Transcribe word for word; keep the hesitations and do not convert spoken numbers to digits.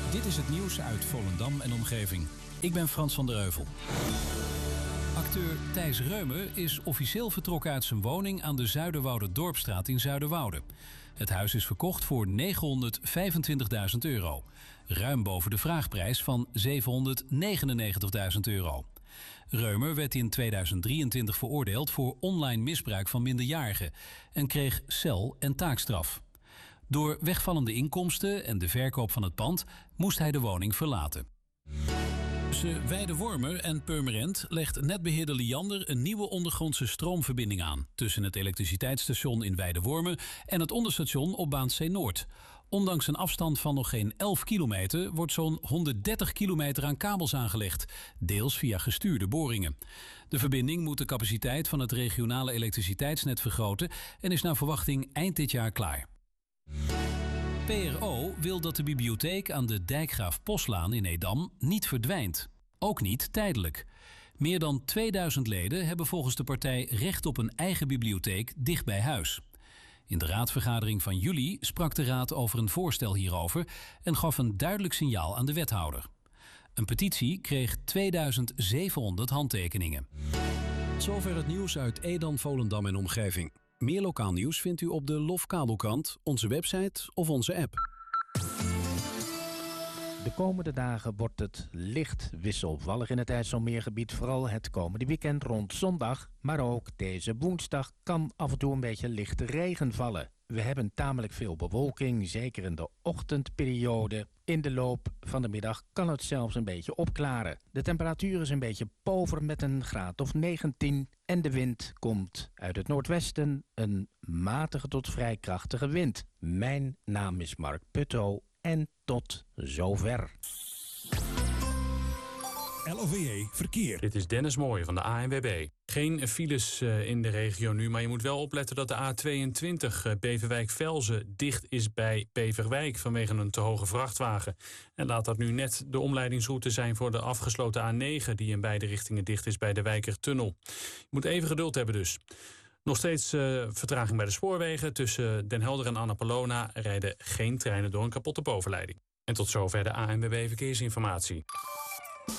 Dit is het nieuws uit Volendam en omgeving. Ik ben Frans van der Heuvel. Acteur Thijs Reumer is officieel vertrokken uit zijn woning aan de Zuiderwoude-Dorpstraat in Zuiderwoude. Het huis is verkocht voor negenhonderdvijfentwintigduizend euro. Ruim boven de vraagprijs van zevenhonderdnegenennegentigduizend euro. Reumer werd in tweeduizend drieëntwintig veroordeeld voor online misbruik van minderjarigen en kreeg cel- en taakstraf. Door wegvallende inkomsten en de verkoop van het pand moest hij de woning verlaten. Tussen Weidewormer en Purmerend legt netbeheerder Liander een nieuwe ondergrondse stroomverbinding aan tussen het elektriciteitsstation in Weidewormer en het onderstation op baan C Noord. Ondanks een afstand van nog geen elf kilometer wordt zo'n honderddertig kilometer aan kabels aangelegd, deels via gestuurde boringen. De verbinding moet de capaciteit van het regionale elektriciteitsnet vergroten en is naar verwachting eind dit jaar klaar. P R O wil dat de bibliotheek aan de Dijkgraaf Poslaan in Edam niet verdwijnt. Ook niet tijdelijk. Meer dan tweeduizend leden hebben volgens de partij recht op een eigen bibliotheek dicht bij huis. In de raadsvergadering van juli sprak de raad over een voorstel hierover en gaf een duidelijk signaal aan de wethouder. Een petitie kreeg tweeduizend zevenhonderd handtekeningen. Tot zover het nieuws uit Edam, Volendam en omgeving. Meer lokaal nieuws vindt u op de Lofkabelkrant, onze website of onze app. De komende dagen wordt het licht wisselvallig in het IJsselmeergebied. Vooral het komende weekend rond zondag. Maar ook deze woensdag kan af en toe een beetje lichte regen vallen. We hebben tamelijk veel bewolking, zeker in de ochtendperiode. In de loop van de middag kan het zelfs een beetje opklaren. De temperatuur is een beetje pover met een graad of negentien. En de wind komt uit het noordwesten, een matige tot vrij krachtige wind. Mijn naam is Mark Putto en tot zover. L O V E Verkeer. Dit is Dennis Mooij van de A N W B. Geen files uh, in de regio nu, maar je moet wel opletten dat de A tweeëntwintig uh, Beverwijk-Velzen dicht is bij Beverwijk vanwege een te hoge vrachtwagen. En laat dat nu net de omleidingsroute zijn voor de afgesloten A negen die in beide richtingen dicht is bij de Wijkertunnel. Je moet even geduld hebben dus. Nog steeds uh, vertraging bij de spoorwegen. Tussen Den Helder en Annapolona rijden geen treinen door een kapotte bovenleiding. En tot zover de A N W B Verkeersinformatie.